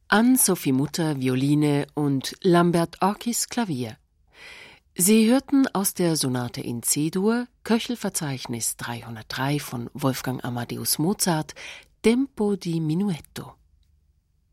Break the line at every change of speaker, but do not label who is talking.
Ann-Sophie Mutter Violine und Lambert Orkis Klavier. Sie hörten aus der Sonate in C-Dur, Köchelverzeichnis 303 von Wolfgang Amadeus Mozart, Tempo di Minuetto.